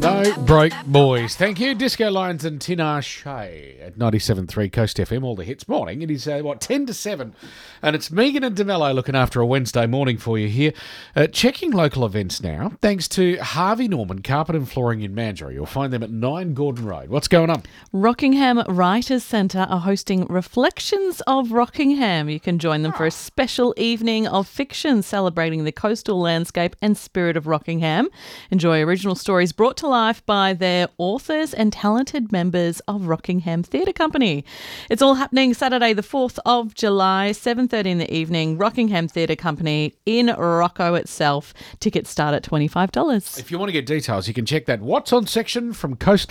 No Broke Boys. Thank you. Disco Lions and Tinashe at 97.3 Coast FM. All the hits. Morning. It is, 10 to 7. And it's Megan and DeMello looking after a Wednesday morning for you here. Checking local events now. Thanks to Harvey Norman Carpet and Flooring in Mandurah. You'll find them at 9 Gordon Road. What's going on? Rockingham Writers Centre are hosting Reflections of Rockingham. You can join them for a special evening of fiction celebrating the coastal landscape and spirit of Rockingham. Enjoy original stories brought to life by their authors and talented members of Rockingham Theatre Company. It's all happening Saturday the 4th of July, 7:30 in the evening, Rockingham Theatre Company in Rocco itself. Tickets start at $25. If you want to get details, you can check that What's On section from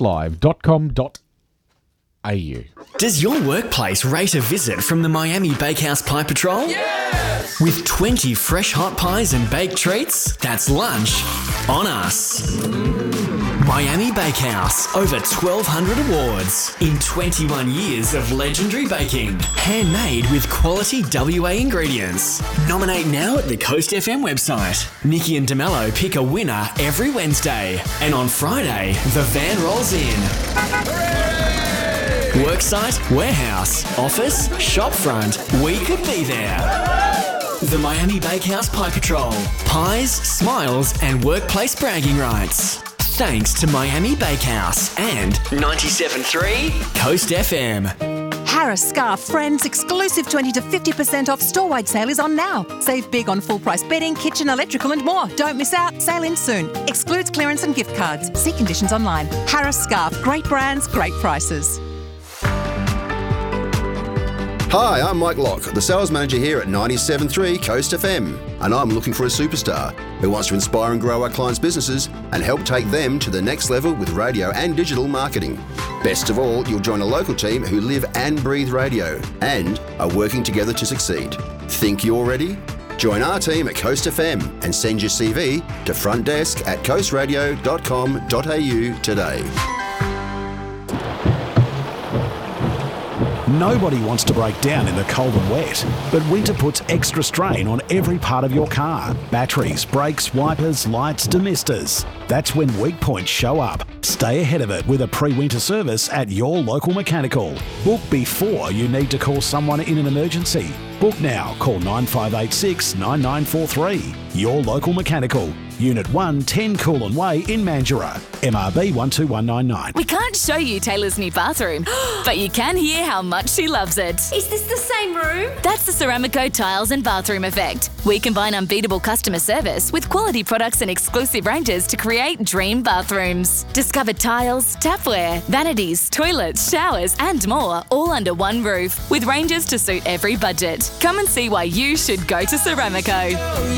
coastlive.com.au. Does your workplace rate a visit from the Miami Bakehouse Pie Patrol? Yes! With 20 fresh hot pies and baked treats, that's lunch on us. Miami Bakehouse, over 1,200 awards in 21 years of legendary baking. Handmade with quality WA ingredients. Nominate now at the Coast FM website. Nikki and DeMello pick a winner every Wednesday. And on Friday, the van rolls in. Worksite, warehouse, office, shopfront, we could be there. The Miami Bakehouse Pie Patrol. Pies, smiles and workplace bragging rights. Thanks to Miami Bakehouse and 97.3 Coast FM. Harris Scarf Friends exclusive 20 to 50% off store-wide sale is on now. Save big on full-price bedding, kitchen, electrical and more. Don't miss out. Sale ends soon. Excludes clearance and gift cards. See conditions online. Harris Scarf. Great brands, great prices. Hi, I'm Mike Locke, the sales manager here at 97.3 Coast FM, and I'm looking for a superstar who wants to inspire and grow our clients' businesses and help take them to the next level with radio and digital marketing. Best of all, you'll join a local team who live and breathe radio and are working together to succeed. Think you're ready? Join our team at Coast FM and send your CV to frontdesk@coastradio.com.au today. Nobody wants to break down in the cold and wet, but winter puts extra strain on every part of your car. Batteries, brakes, wipers, lights, demisters. That's when weak points show up. Stay ahead of it with a pre-winter service at your local mechanical. Book before you need to call someone in an emergency. Book now. Call 9586 9943. Your local mechanical. Unit 1, 10 Coolin Way in Mandurah. MRB 12199. We can't show you Taylor's new bathroom, but you can hear how much she loves it. Is this the same room? That's the Ceramico Tiles and Bathroom Effect. We combine unbeatable customer service with quality products and exclusive ranges to create dream bathrooms. Discover tiles, tapware, vanities, toilets, showers and more all under one roof with ranges to suit every budget. Come and see why you should go to Ceramico.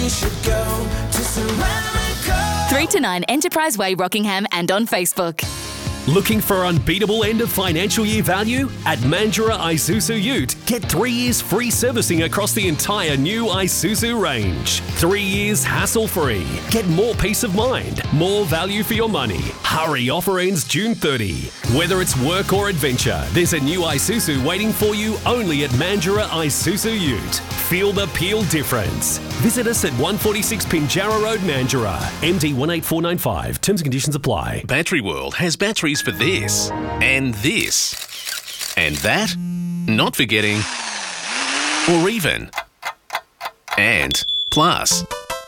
3 to 9 Enterprise Way, Rockingham and on Facebook. Looking for unbeatable end of financial year value? At Mandurah Isuzu Ute, get 3 years free servicing across the entire new Isuzu range. 3 years hassle-free. Get more peace of mind, more value for your money. Hurry, offer ends June 30. Whether it's work or adventure, there's a new Isuzu waiting for you only at Mandurah Isuzu Ute. Feel the peel difference. Visit us at 146 Pinjarra Road, Mandurah. MD 18495. Terms and conditions apply. Battery World has batteries for this, and this, and that, not forgetting, or even, and plus.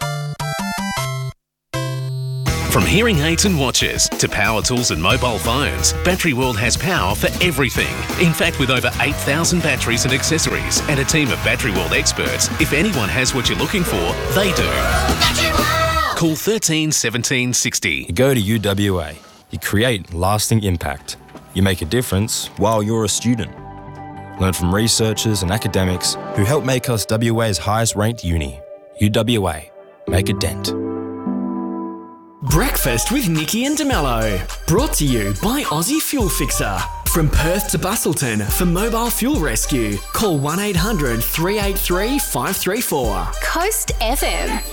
From hearing aids and watches to power tools and mobile phones, Battery World has power for everything. In fact, with over 8,000 batteries and accessories and a team of Battery World experts, if anyone has what you're looking for, they do. Battery World! Call 13 17 60. You go to UWA. You create lasting impact. You make a difference while you're a student. Learn from researchers and academics who help make us WA's highest ranked uni. UWA. Make a dent. Breakfast with Nikki and DeMello. Brought to you by Aussie Fuel Fixer. From Perth to Bustleton for mobile fuel rescue. Call 1800 383 534. Coast FM.